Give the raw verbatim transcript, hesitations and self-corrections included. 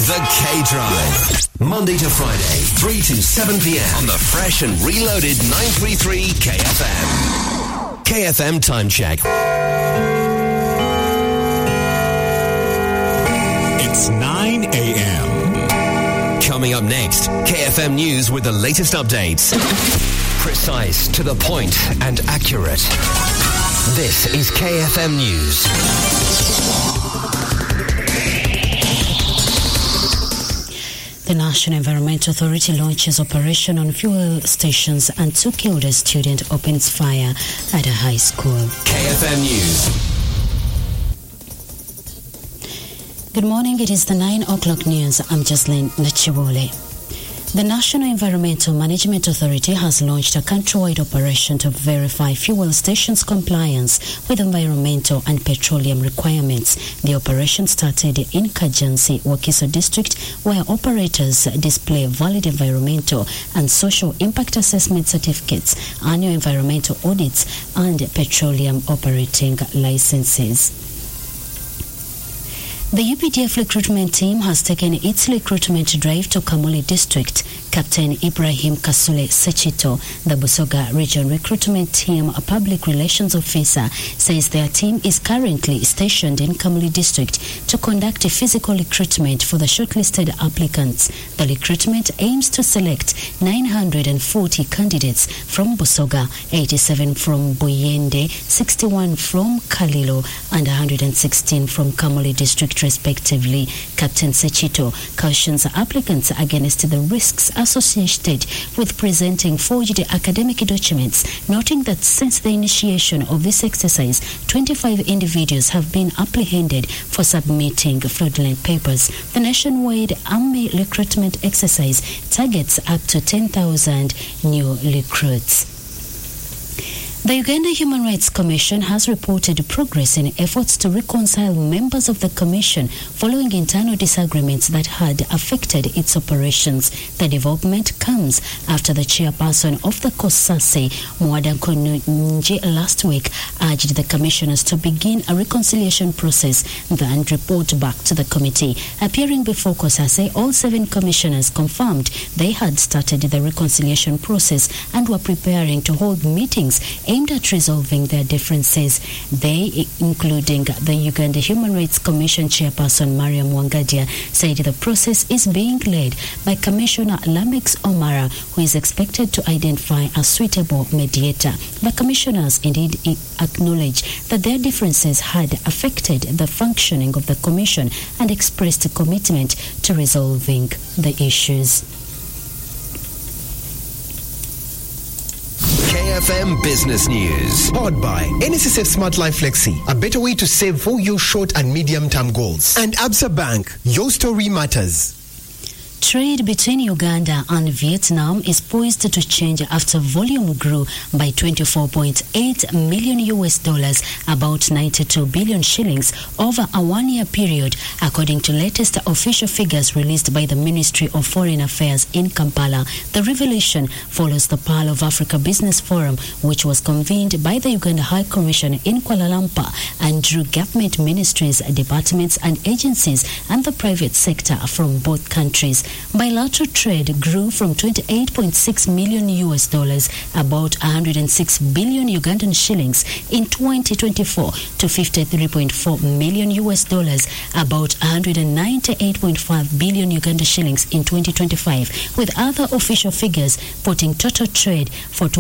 The K-Drive. Monday to Friday, three to seven p.m. on the fresh and reloaded nine thirty-three K F M. K F M Time Check. It's nine a.m. Coming up next, K F M News with the latest updates. Precise, to the point, and accurate. This is K F M News. The National Environmental Authority launches operation on fuel stations and two killed a student opens fire at a high school. K F M News. Good morning, it is the nine o'clock news. I'm Jocelyn Nachibole. The National Environmental Management Authority has launched a countrywide operation to verify fuel stations' compliance with environmental and petroleum requirements. The operation started in Kajansi, Wakiso district, where operators display valid environmental and social impact assessment certificates, annual environmental audits, and petroleum operating licenses. The U P D F recruitment team has taken its recruitment drive to Kamuli district. Captain Ibrahim Kasule Sechito, the Busoga Region Recruitment Team Public Relations Officer, says their team is currently stationed in Kamuli district to conduct a physical recruitment for the shortlisted applicants. The recruitment aims to select nine hundred forty candidates from Busoga, eighty-seven from Buyende, sixty-one from Kalilo, and one hundred sixteen from Kamuli district respectively. Captain Sechito cautions applicants against the risks associated with presenting forged academic documents, noting that since the initiation of this exercise, twenty-five individuals have been apprehended for submitting fraudulent papers. The nationwide army recruitment exercise targets up to ten thousand new recruits. The Uganda Human Rights Commission has reported progress in efforts to reconcile members of the Commission following internal disagreements that had affected its operations. The development comes after the chairperson of the COSASE, Mwada Konunji, last week urged the commissioners to begin a reconciliation process and report back to the committee. Appearing before COSASE, all seven commissioners confirmed they had started the reconciliation process and were preparing to hold meetings aimed at resolving their differences. They, including the Uganda Human Rights Commission chairperson Mariam Wangadia, said the process is being led by Commissioner Lamex Omara, who is expected to identify a suitable mediator. The commissioners indeed acknowledge that their differences had affected the functioning of the commission and expressed a commitment to resolving the issues. K F M Business News. Powered by N S S F Smart Life Flexi, a better way to save for your short and medium-term goals. And Absa Bank, your story matters. Trade between Uganda and Vietnam is poised to change after volume grew by twenty-four point eight million U S dollars, about ninety-two billion shillings, over a one-year period, according to latest official figures released by the Ministry of Foreign Affairs in Kampala. The revelation follows the Pearl of Africa Business Forum, which was convened by the Uganda High Commission in Kuala Lumpur and drew government ministries, departments and agencies and the private sector from both countries. Bilateral trade grew from twenty-eight point six million U S dollars, about one hundred six billion Ugandan shillings in twenty twenty-four, to fifty-three point four million U S dollars, about one hundred ninety-eight point five billion Uganda shillings in twenty twenty-five, with other official figures putting total trade for